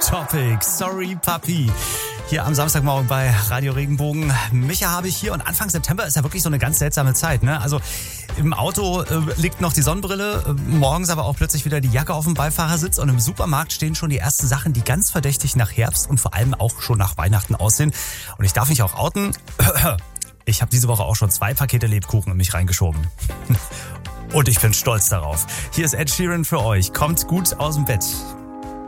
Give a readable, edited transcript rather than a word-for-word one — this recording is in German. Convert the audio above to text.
Topic, Sorry Papi. Hier am Samstagmorgen bei Radio Regenbogen. Micha habe ich hier und Anfang September ist ja wirklich so eine ganz seltsame Zeit, ne? Also im Auto liegt noch die Sonnenbrille, morgens aber auch plötzlich wieder die Jacke auf dem Beifahrersitz und im Supermarkt stehen schon die ersten Sachen, die ganz verdächtig nach Herbst und vor allem auch schon nach Weihnachten aussehen. Und ich darf mich auch outen. Ich habe diese Woche auch schon 2 Pakete Lebkuchen in mich reingeschoben. Und ich bin stolz darauf. Hier ist Ed Sheeran für euch. Kommt gut aus dem Bett.